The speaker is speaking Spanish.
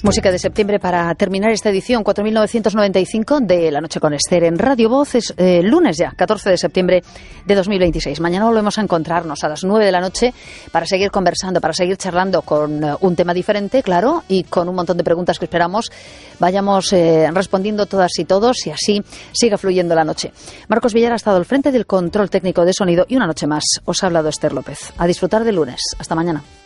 Música de septiembre para terminar esta edición 4.995 de La Noche con Esther en Radio Voz. Es lunes ya, 14 de septiembre de 2026. Mañana volvemos a encontrarnos a las 9 de la noche para seguir conversando, para seguir charlando con un tema diferente, claro, y con un montón de preguntas que esperamos vayamos respondiendo todas y todos y así siga fluyendo la noche. Marcos Villar ha estado al frente del control técnico de sonido y una noche más os ha hablado Esther López. A disfrutar del lunes. Hasta mañana.